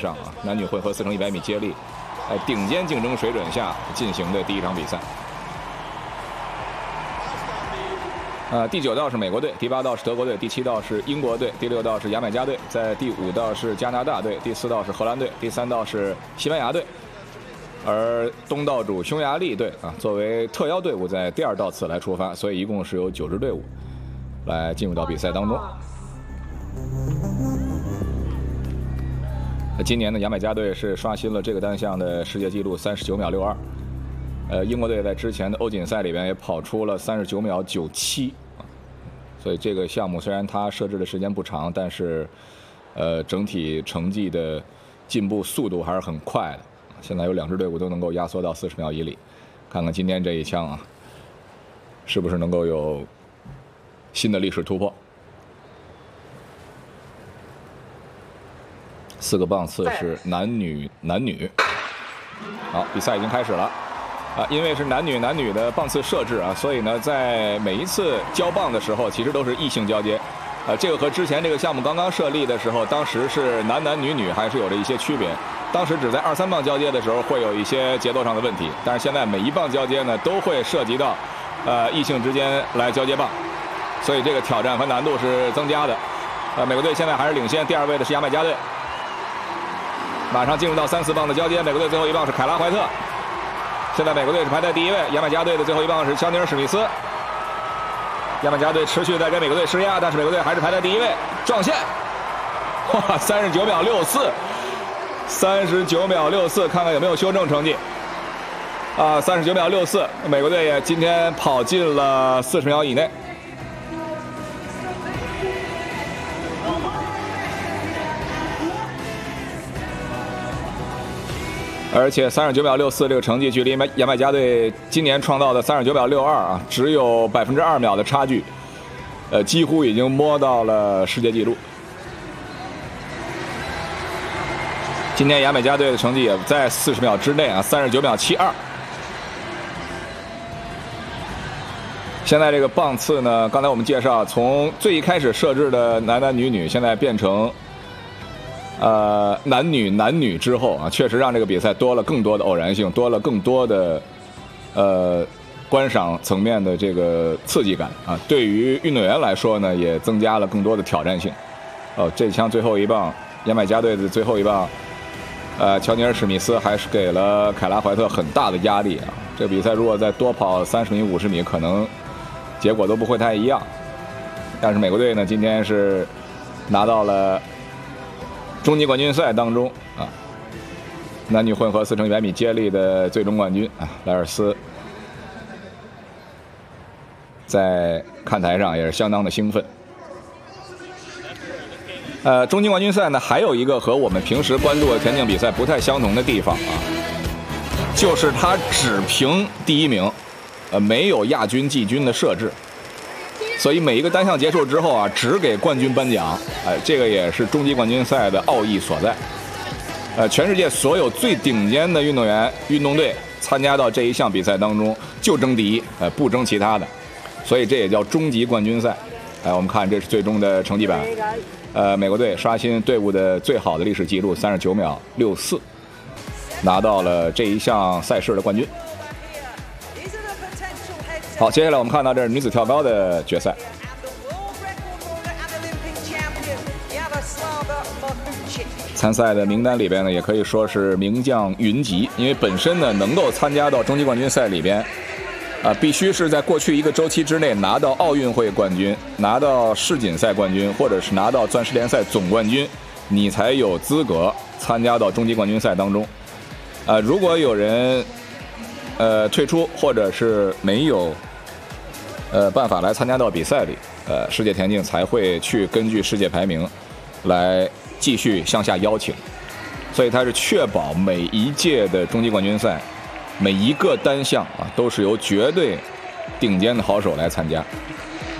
上啊，男女混合4乘100米接力，顶尖竞争水准下进行的第一场比赛。第9道是美国队，第8道是德国队，第7道是英国队，第6道是牙买加队，在第5道是加拿大队，第4道是荷兰队，第3道是西班牙队。而东道主匈牙利队啊，作为特邀队伍，在第2道次来出发，所以一共是有9支队伍来进入到比赛当中。今年的牙买加队是刷新了这个单项的世界纪录39秒62。英国队在之前的欧锦赛里边也跑出了39秒97。所以这个项目虽然它设置的时间不长，但是整体成绩的进步速度还是很快的。现在有2支队伍都能够压缩到40秒以里，看看今天这一枪啊，是不是能够有新的历史突破。4个棒次是男女。好，比赛已经开始了。因为是男女的棒次设置啊，所以呢，在每一次交棒的时候，其实都是异性交接。这个和之前这个项目刚刚设立的时候，当时是男女还是有着一些区别。当时只在2、3棒交接的时候会有一些节奏上的问题，但是现在每一棒交接呢都会涉及到异性之间来交接棒，所以这个挑战和难度是增加的。美国队现在还是领先，第2位的是牙买加队。马上进入到3、4棒的交接，美国队最后一棒是凯拉怀特。现在美国队是排在第1位，牙买加队的最后一棒是乔尼尔史密斯。牙买加队持续在跟美国队施压，但是美国队还是排在第1位，撞线。哇，39秒64，39秒64，看看有没有修正成绩。39秒64，美国队也今天跑进了40秒以内。而且39秒64这个成绩距离牙买加队今年创造的39秒62啊，只有2%秒的差距，几乎已经摸到了世界纪录。今天牙买加队的成绩也在40秒之内啊，39秒72。现在这个棒次呢，刚才我们介绍，从最一开始设置的男女，现在变成男女之后啊，确实让这个比赛多了更多的偶然性，多了更多的观赏层面的这个刺激感啊。对于运动员来说呢，也增加了更多的挑战性。这枪最后一棒，牙买加队的最后一棒，乔尼尔史密斯还是给了凯拉怀特很大的压力啊。这个比赛如果再多跑30米、50米，可能结果都不会太一样。但是美国队呢，今天是拿到了终极冠军赛当中啊，男女混合4乘100米接力的最终冠军啊，莱尔斯在看台上也是相当的兴奋。终极冠军赛呢，还有一个和我们平时关注的田径比赛不太相同的地方啊，就是它只评第1名，没有亚军、季军的设置。所以每一个单项结束之后啊，只给冠军颁奖，这个也是终极冠军赛的奥义所在。全世界所有最顶尖的运动员、运动队参加到这一项比赛当中，就争第一，不争其他的，所以这也叫终极冠军赛。我们看这是最终的成绩板，美国队刷新队伍的最好的历史记录39秒64，拿到了这一项赛事的冠军。好，接下来我们看到这是女子跳高的决赛。参赛的名单里边呢，也可以说是名将云集，因为本身呢能够参加到终极冠军赛里边，必须是在过去一个周期之内拿到奥运会冠军、拿到世锦赛冠军，或者是拿到钻石联赛总冠军，你才有资格参加到终极冠军赛当中。如果有人退出或者是没有办法来参加到比赛里，世界田径才会去根据世界排名来继续向下邀请，所以它是确保每一届的终极冠军赛每一个单项啊都是由绝对顶尖的好手来参加。